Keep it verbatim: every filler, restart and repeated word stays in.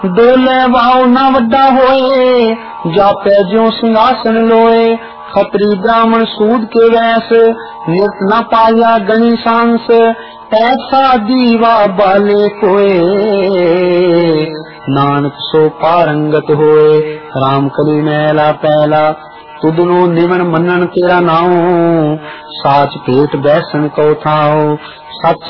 डोले भाव न वड्डा होए, जापे ज्यों सिंहासन लोए। खत्री ब्राह्मण सूद के वैस, नित न पाया गणी सांस। ऐसा दीवा बाले कोए, नानक सो पारंगत होए। राम कली मैला पैला, तुदनो निमन मनन तेरा नाओ। साच पेट बैसन को थाओ, सच